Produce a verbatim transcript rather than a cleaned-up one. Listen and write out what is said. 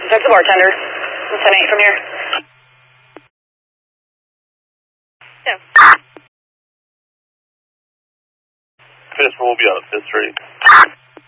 That's the bartender. ten eight from here. Yeah. Fifth will be out of Fifth Street.